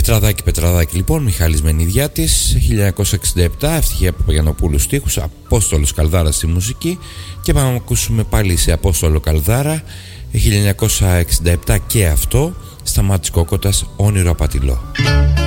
Πετραδάκι λοιπόν, Μιχάλης Μενιδιάτης, 1967, Ευτυχία Παπαγιαννοπούλου στίχους, Απόστολος Καλδάρας στη μουσική. Και πάμε να ακούσουμε πάλι σε Απόστολο Καλδάρα, 1967 και αυτό, Σταμάτης Κόκοτας, Όνειρο Απατηλό.